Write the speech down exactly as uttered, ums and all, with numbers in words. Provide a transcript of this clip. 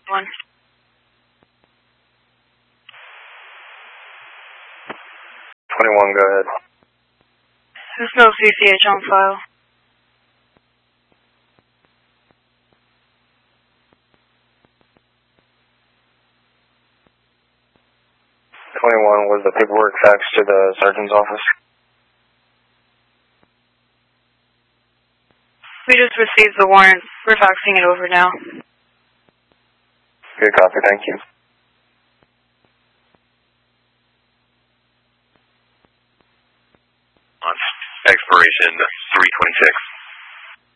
One. twenty-one, go ahead. There's no C C H on file. twenty-one, was the paperwork faxed to the sergeant's office? We just received the warrant. We're faxing it over now. Good copy, thank you. Expiration three twenty-six.